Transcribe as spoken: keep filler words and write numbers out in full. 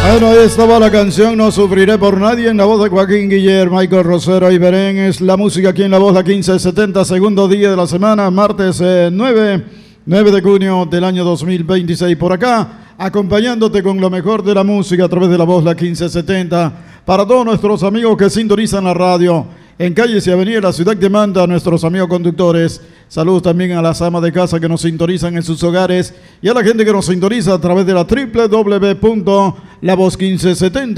Bueno, ahí estaba la canción No Sufriré por Nadie, en la voz de Joaquín Guillermo, Michael Rosero y Berén. Es la música aquí en La Voz, la quince setenta, segundo día de la semana, martes eh, nueve de junio del año dos mil veintiséis. Por acá, acompañándote con lo mejor de la música a través de La Voz, la quince setenta. Para todos nuestros amigos que sintonizan la radio en calles y avenidas de la ciudad de Manta, a nuestros amigos conductores. Saludos también a las amas de casa que nos sintonizan en sus hogares y a la gente que nos sintoniza a través de la doble u doble u doble u punto la voz quince setenta.